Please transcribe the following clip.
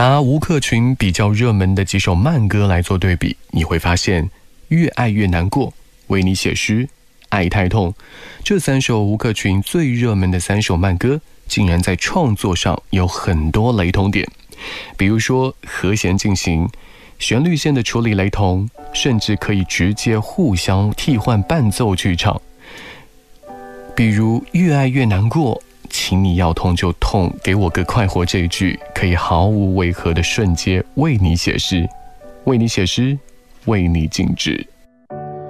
拿吴克群比较热门的几首慢歌来做对比，你会发现越爱越难过、为你写诗、爱太痛，这3首吴克群最热门的3首慢歌，竟然在创作上有很多雷同点。比如说和弦进行、旋律线的处理雷同，甚至可以直接互相替换伴奏去唱。比如越爱越难过，请你要痛就痛，给我个快活，这一句可以毫无违和的瞬间为你写诗，为你写诗，为你静止。